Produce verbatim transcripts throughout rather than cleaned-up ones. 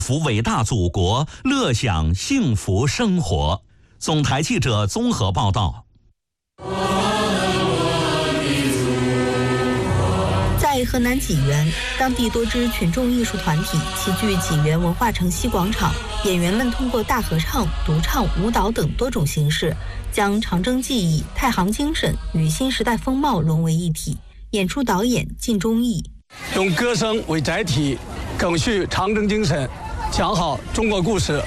福伟大祖国，乐享幸福生活。总台记者综合报道。 在河南济源，当地多支群众艺术团体齐聚济源文化城西广场，演员们通过大合唱、独唱、舞蹈等多种形式，将长征技艺、太行精神与新时代风貌融为一体。演出导演靳忠义用歌声为载体，赓续长征精神，讲好中国故事。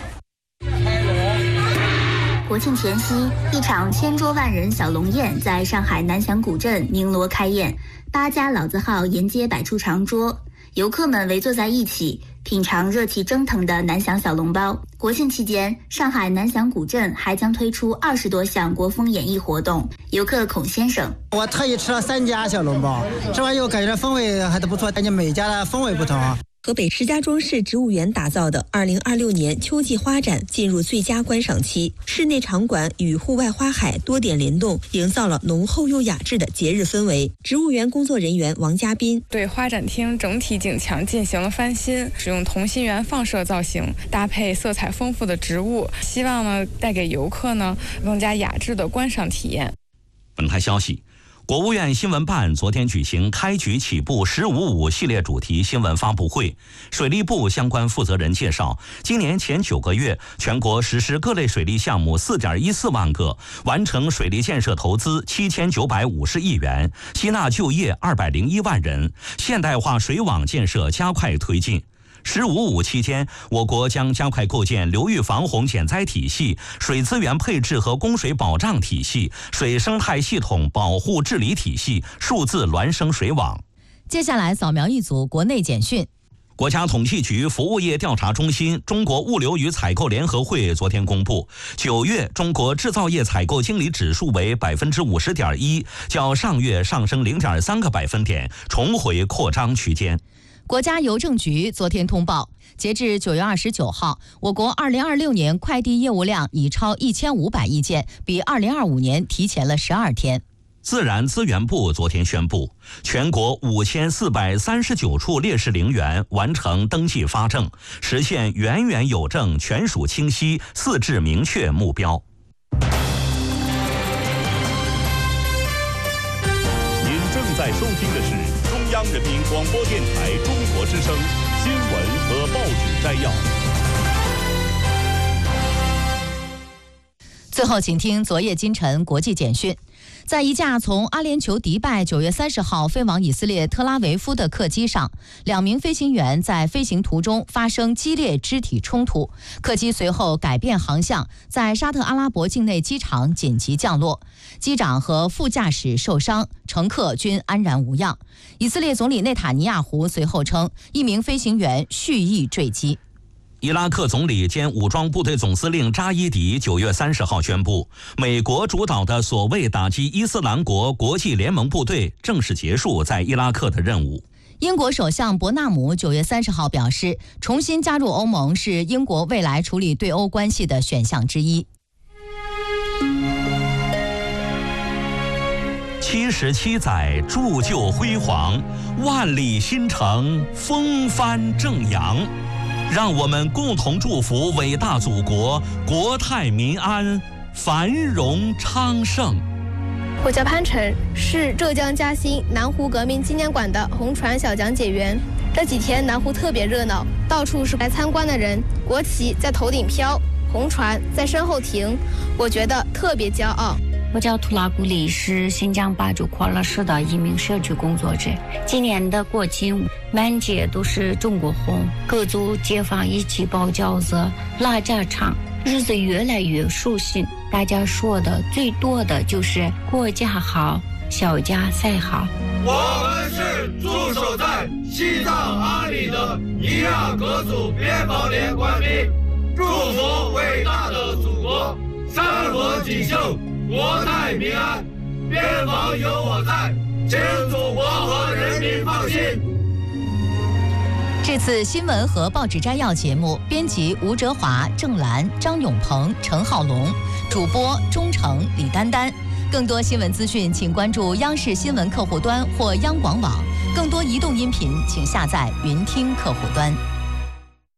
国庆前夕，一场千桌万人小龙宴在上海南翔古镇鸣锣开宴，八家老字号沿街摆出长桌，游客们围坐在一起，品尝热气蒸腾的南翔小笼包。国庆期间，上海南翔古镇还将推出二十多项国风演艺活动。游客孔先生： 我特意吃了三家小笼包，吃完以后感觉风味还是不错，感觉每家的风味不同。 河北石家庄市植物园打造的二零二六年秋季花展进入最佳观赏期，室内场馆与户外花海多点联动，营造了浓厚又雅致的节日氛围。植物园工作人员王嘉宾对花展厅整体景墙进行了翻新，使用同心圆放射造型，搭配色彩丰富的植物，希望呢带给游客呢更加雅致的观赏体验。 本台消息，国务院新闻办昨天举行开局起步十五五系列主题新闻发布会，水利部相关负责人介绍，今年前九个月，全国实施各类水利项目四点一四万个，完成水利建设投资七千九百五十亿元，吸纳就业二百零一万人，现代化水网建设加快推进。十五五期间，我国将加快构建流域防洪减灾体系、水资源配置和供水保障体系、水生态系统保护治理体系、数字孪生水网。 接下来扫描一组国内简讯。 国家统计局服务业调查中心、中国物流与采购联合会昨天公布，九月中国制造业采购经理指数为百分之五十点一，较上月上升零点三个百分点，重回扩张区间。 国家邮政局昨天通报，截至九月二十九号，我国二零二六年快递业务量已超一千五百亿件，比二零二五年提前了十二天。 自然资源部昨天宣布，全国五千四百三十九处烈士陵园完成登记发证，实现源源有证、权属清晰、四治明确目标。 您正在收听的是中央人民广播电台中国之声新闻和报纸摘要。 最后，请听昨夜今晨国际简讯。在一架从阿联酋迪拜九月三十号飞往以色列特拉维夫的客机上，两名飞行员在飞行途中发生激烈肢体冲突，客机随后改变航向，在沙特阿拉伯境内机场紧急降落，机长和副驾驶受伤，乘客均安然无恙。以色列总理内塔尼亚胡随后称，一名飞行员蓄意坠机。 伊拉克总理兼武装部队总司令扎伊迪九月三十号宣布，美国主导的所谓打击伊斯兰国国际联盟部队正式结束在伊拉克的任务。 英国首相伯纳姆九月三十号表示，重新加入欧盟是英国未来处理对欧关系的选项之一。 七十七载铸就辉煌，万里新城风帆正扬。让我们共同祝福伟大祖国国泰民安、繁荣昌盛。 我叫潘晨，是浙江嘉兴南湖革命纪念馆的红船小讲解员。这几天南湖特别热闹，到处是来参观的人，国旗在头顶飘，红船在身后停，我觉得特别骄傲。 我叫图拉古里，是新疆巴竹扩乐市的一名社区工作者。今年的国庆，满街都是中国红，各族街坊一起包饺子、拉家常，日子越来越舒心。大家说的最多的就是国家好，小家才好。 我们是驻守在西藏阿里的尼亚格族边防连官兵，祝福伟大的祖国山河锦绣，国泰民安，边防有我在，请祖国和人民放心。 这次新闻和报纸摘要节目，编辑吴哲华、郑兰、张永鹏、陈浩龙，主播钟诚、李丹丹。更多新闻资讯，请关注央视新闻客户端或央广网。更多移动音频，请下载云听客户端。